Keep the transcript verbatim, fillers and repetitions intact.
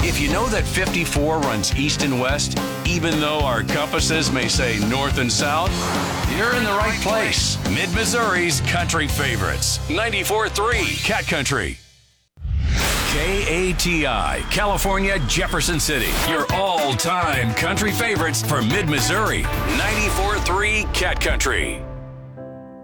If you know that fifty-four runs east and west, even though our compasses may say north and south, you're in the right place. Mid-Missouri's country favorites. ninety-four point three Cat Country. K A T I, California, Jefferson City. Your all-time country favorites for Mid-Missouri. ninety-four point three Cat Country.